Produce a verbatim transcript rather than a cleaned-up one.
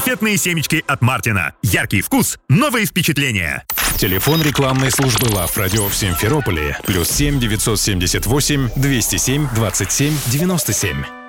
раритетные семечки от Мартина. Яркий вкус, новые впечатления. Телефон рекламной службы Love Radio в Симферополе. Плюс семь девятьсот семьдесят восемь двести семь двадцать семь девяносто семь.